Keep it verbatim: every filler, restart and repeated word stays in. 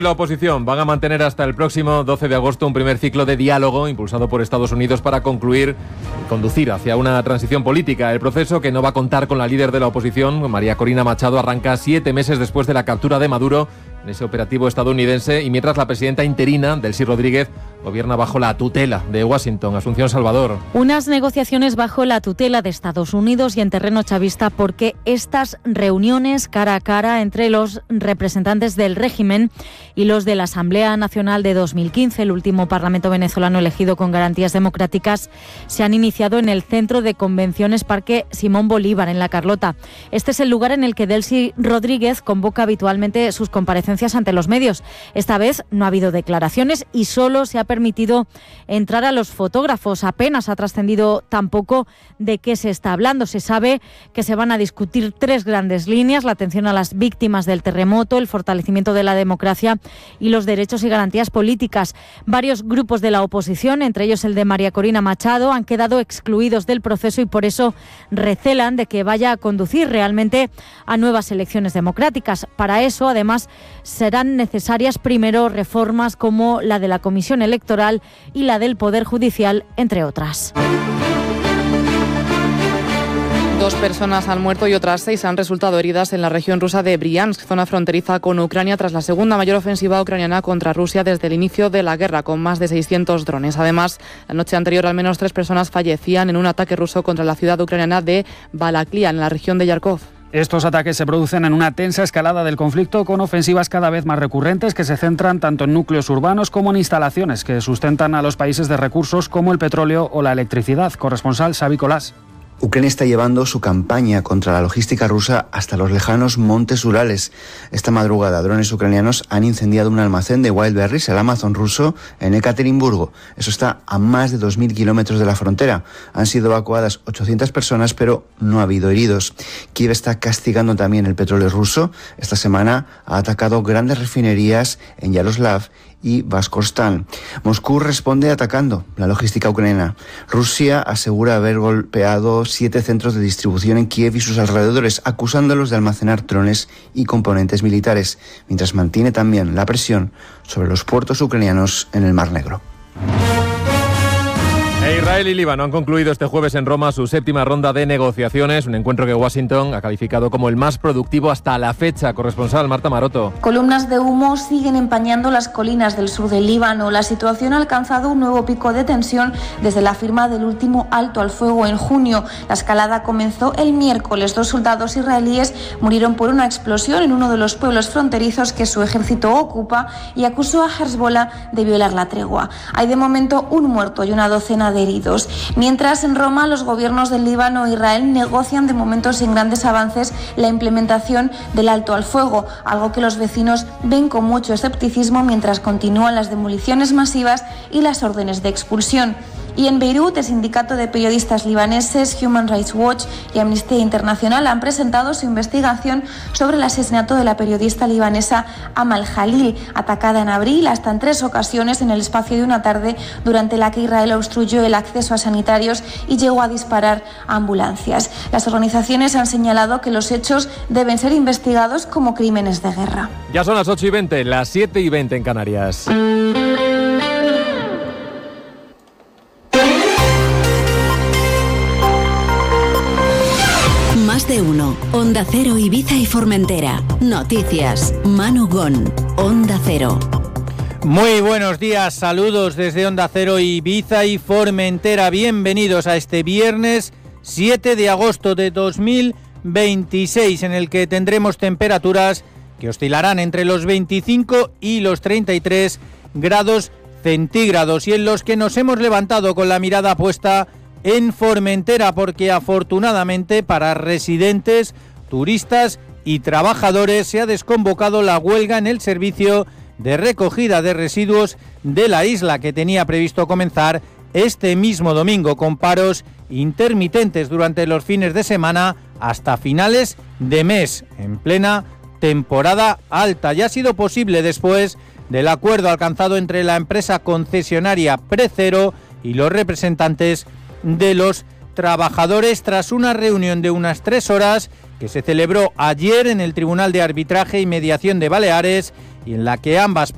La oposición van a mantener hasta el próximo doce de agosto un primer ciclo de diálogo impulsado por Estados Unidos para concluir y conducir hacia una transición política. El proceso, que no va a contar con la líder de la oposición, María Corina Machado, arranca siete meses después de la captura de Maduro en ese operativo estadounidense, y mientras la presidenta interina, Delcy Rodríguez, gobierna bajo la tutela de Washington. Asunción Salvador. Unas negociaciones bajo la tutela de Estados Unidos y en terreno chavista, porque estas reuniones cara a cara entre los representantes del régimen y los de la Asamblea Nacional de dos mil quince, el último parlamento venezolano elegido con garantías democráticas, se han iniciado en el Centro de Convenciones Parque Simón Bolívar, en La Carlota. Este es el lugar en el que Delcy Rodríguez convoca habitualmente sus comparecencias ante los medios. Esta vez no ha habido declaraciones y solo se ha permitido entrar a los fotógrafos. Apenas ha trascendido tampoco de qué se está hablando. Se sabe que se van a discutir tres grandes líneas: la atención a las víctimas del terremoto, el fortalecimiento de la democracia y los derechos y garantías políticas. Varios grupos de la oposición, entre ellos el de María Corina Machado, han quedado excluidos del proceso y por eso recelan de que vaya a conducir realmente a nuevas elecciones democráticas. Para eso, además, serán necesarias primero reformas como la de la Comisión Electoral y la del Poder Judicial, entre otras. Dos personas han muerto y otras seis han resultado heridas en la región rusa de Briansk, zona fronteriza con Ucrania, tras la segunda mayor ofensiva ucraniana contra Rusia desde el inicio de la guerra, con más de seiscientos drones. Además, la noche anterior al menos tres personas fallecían en un ataque ruso contra la ciudad ucraniana de Balaklia, en la región de Yarkov. Estos ataques se producen en una tensa escalada del conflicto, con ofensivas cada vez más recurrentes que se centran tanto en núcleos urbanos como en instalaciones que sustentan a los países de recursos como el petróleo o la electricidad. Corresponsal Xavi Colás. Ucrania está llevando su campaña contra la logística rusa hasta los lejanos montes Urales. Esta madrugada, drones ucranianos han incendiado un almacén de Wildberries, el Amazon ruso, en Ekaterimburgo. Eso está a más de dos mil kilómetros de la frontera. Han sido evacuadas ochocientas personas, pero no ha habido heridos. Kiev está castigando también el petróleo ruso. Esta semana ha atacado grandes refinerías en Yaroslav y Baskorstán. Moscú responde atacando la logística ucraniana. Rusia asegura haber golpeado siete centros de distribución en Kiev y sus alrededores, acusándolos de almacenar drones y componentes militares, mientras mantiene también la presión sobre los puertos ucranianos en el Mar Negro. Israel y Líbano han concluido este jueves en Roma su séptima ronda de negociaciones, un encuentro que Washington ha calificado como el más productivo hasta la fecha. Corresponsal Marta Maroto. Columnas de humo siguen empañando las colinas del sur del Líbano. La situación ha alcanzado un nuevo pico de tensión desde la firma del último alto al fuego en junio. La escalada comenzó el miércoles. Dos soldados israelíes murieron por una explosión en uno de los pueblos fronterizos que su ejército ocupa, y acusó a Hezbollah de violar la tregua. Hay de momento un muerto y una docena de heridos. Mientras, en Roma, los gobiernos del Líbano e Israel negocian de momento sin grandes avances la implementación del alto al fuego, algo que los vecinos ven con mucho escepticismo mientras continúan las demoliciones masivas y las órdenes de expulsión. Y en Beirut, el sindicato de periodistas libaneses Human Rights Watch y Amnistía Internacional han presentado su investigación sobre el asesinato de la periodista libanesa Amal Jalil, atacada en abril hasta en tres ocasiones en el espacio de una tarde, durante la que Israel obstruyó el acceso a sanitarios y llegó a disparar a ambulancias. Las organizaciones han señalado que los hechos deben ser investigados como crímenes de guerra. Ya son las ocho y veinte, las siete y veinte en Canarias. Más de uno. Onda Cero, Ibiza y Formentera. Noticias. Manu Gon. Onda Cero. Muy buenos días, saludos desde Onda Cero, Ibiza y Formentera. Bienvenidos a este viernes siete de agosto de dos mil veintiséis, en el que tendremos temperaturas que oscilarán entre los veinticinco y los treinta y tres grados centígrados, y en los que nos hemos levantado con la mirada puesta en Formentera, porque afortunadamente para residentes, turistas y trabajadores se ha desconvocado la huelga en el servicio de recogida de residuos de la isla, que tenía previsto comenzar este mismo domingo, con paros intermitentes durante los fines de semana hasta finales de mes, en plena temporada alta. Ya ha sido posible después del acuerdo alcanzado entre la empresa concesionaria Precero y los representantes de los trabajadores, tras una reunión de unas tres horas que se celebró ayer en el Tribunal de Arbitraje y Mediación de Baleares, y en la que ambas